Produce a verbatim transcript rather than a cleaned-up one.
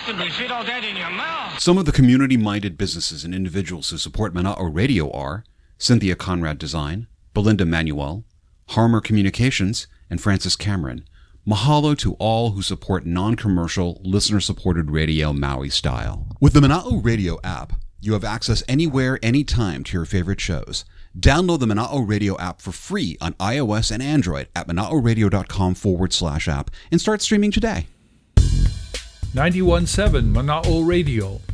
possibly fit all that in your mouth? Some of the community-minded businesses and individuals who support Mana'o Radio are Cynthia Conrad Design, Belinda Manuel, Harmer Communications, and Francis Cameron. Mahalo to all who support non-commercial, listener-supported radio Maui style. With the Mana'o Radio app, you have access anywhere, anytime to your favorite shows. Download the Mana'o Radio app for free on iOS and Android at mana'oradio.com forward slash app and start streaming today. ninety-one point seven Mana'o Radio,